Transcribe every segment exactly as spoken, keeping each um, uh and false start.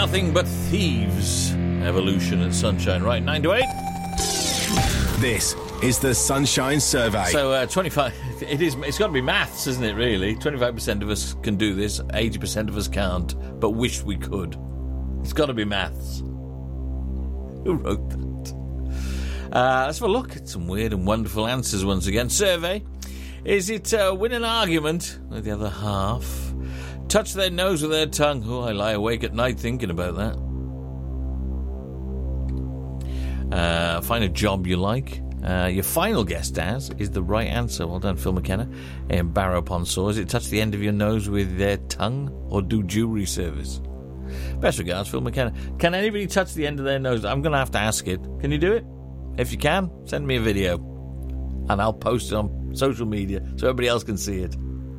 Nothing But Thieves. Evolution and Sunshine. Right, nine to eight. This is the Sunshine Survey. So, uh, twenty-five... It is, it's got to be maths, isn't it, really? twenty-five percent of us can do this. eighty percent of us can't, but wish we could. It's got to be maths. Who wrote that? Uh, let's have a look at some weird and wonderful answers once again. Survey. Is it uh, win an argument with the other half? Touch their nose with their tongue. Oh, I lie awake at night thinking about that. Uh, find a job you like. Uh, your final guess, Daz, is the right answer. Well done, Phil McKenna. In Barrow upon Saw. Is it touch the end of your nose with their tongue or do jewellery service? Best regards, Phil McKenna. Can anybody touch the end of their nose? I'm going to have to ask it. Can you do it? If you can, send me a video. And I'll post it on social media so everybody else can see it.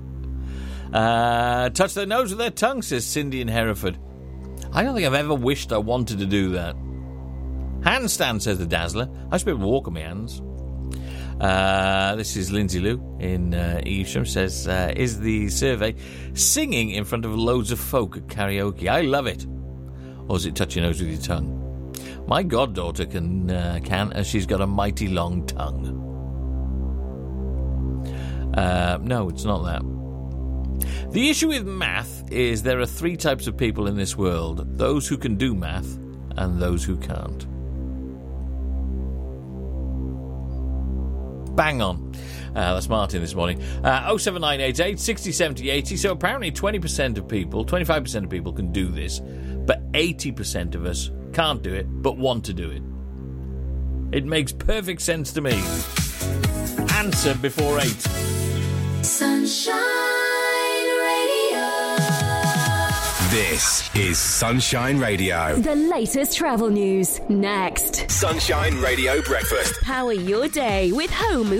Uh, touch their nose with their tongue, says Cindy in Hereford. I don't think I've ever wished I wanted to do that. Handstand, says the Dazzler. I should be able to walk on my hands. Uh, this is Lindsay Lou in uh, Evesham. Says, uh, is the survey singing in front of loads of folk at karaoke? I love it. Or is it touch your nose with your tongue? My goddaughter can, uh, can as she's got a mighty long tongue. Uh, no, it's not that. The issue with math is there are three types of people in this world. Those who can do math and those who can't. Bang on. Uh, that's Martin this morning. Uh, oh seven nine eight eight, six oh, seven oh, eighty. So apparently twenty percent of people, twenty-five percent of people can do this, but eighty percent of us can't do it, but want to do it. It makes perfect sense to me. Answer before eight. Sunshine Radio. This is Sunshine Radio. The latest travel news next. Sunshine Radio Breakfast. Power your day with home